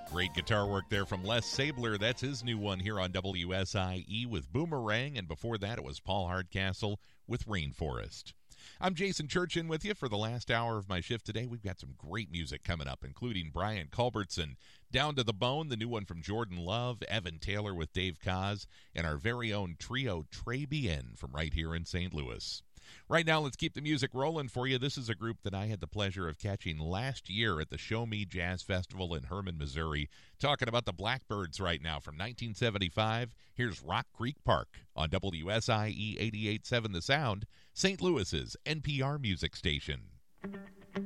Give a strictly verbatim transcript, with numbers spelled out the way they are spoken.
Great guitar work there from Les Sabler. That's his new one here on W S I E with Boomerang, and before that it was Paul Hardcastle with Rainforest. I'm Jason Churchin with you for the last hour of my shift today. We've got some great music coming up, including Brian Culbertson, Down to the Bone, the new one from Jordan Love, Evan Taylor with Dave Koz, and our very own trio Tres Bien from right here in Saint Louis. Right now, let's keep the music rolling for you. This is a group that I had the pleasure of catching last year at the Show Me Jazz Festival in Herman, Missouri. Talking about the Blackbirds right now from nineteen seventy-five. Here's Rock Creek Park on W S I E eighty-eight point seven The Sound, Saint Louis's N P R music station.